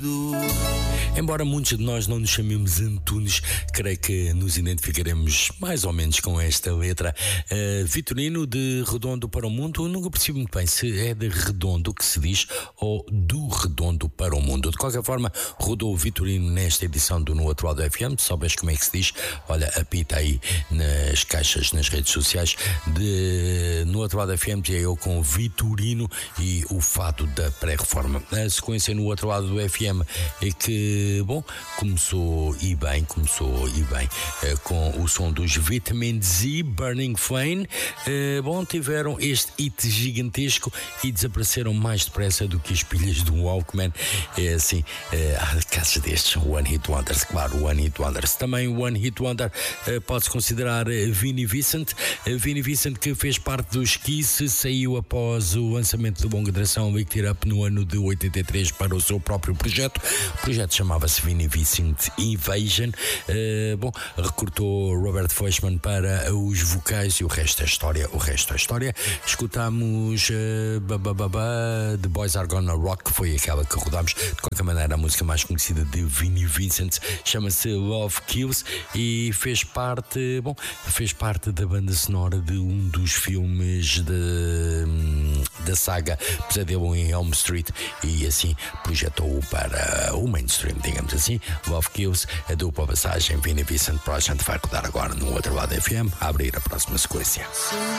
Embora muitos de nós não nos chamemos Antunes, creio que nos identificaremos mais ou menos com esta letra. Vitorino, de Redondo para o Mundo. Eu nunca percebo muito bem se é de Redondo que se diz ou do Redondo para o Mundo. De qualquer forma, rodou o Vitorino nesta edição do No Outro Lado FM. Se souberes como é que se diz, olha, apita aí nas caixas, nas redes sociais de No Outro Lado FM, que é eu com o Vitorino e o fado da pré-reforma. A sequência No Outro Lado do FM é que, bom, começou e bem, com o som dos Vitamin Z, Burning Flame. Bom, tiveram este hit gigantesco e desapareceram mais depressa do que as pilhas de um Walkman. É assim, há casos destes, One Hit Wonders, claro, One Hit Wonders. Também One Hit Wonder pode-se considerar Vinnie Vincent. Vinnie Vincent, que fez parte dos Kiss, saiu após o lançamento do longa duração Lick It Up no ano de 83 para o seu próprio projeto. O projeto chamava-se Vinnie Vincent Invasion. Bom, recrutou Robert Fleischman para os vocais e o resto é história. Escutámos The Boys Are Gonna Rock, que foi aquela que rodámos. De qualquer maneira, a música mais conhecida de Vinnie Vincent chama-se Love Kills e fez parte da banda sonora de um dos filmes da saga Pesadelo em Elm Street e assim projetou-o para o mainstream, digamos assim. Love Kills, a dupla passagem Vinnie Vincent Project vai rodar agora no Outro Lado FM, a abrir a próxima sequência.